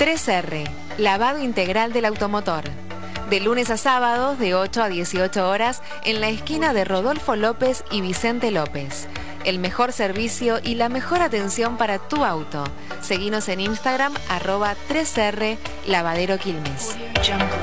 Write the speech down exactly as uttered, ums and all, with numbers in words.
tres erre, lavado integral del automotor. De lunes a sábados, de ocho a dieciocho horas, en la esquina de Rodolfo López y Vicente López. El mejor servicio y la mejor atención para tu auto. Seguinos en Instagram, arroba tres erre Lavadero Quilmes.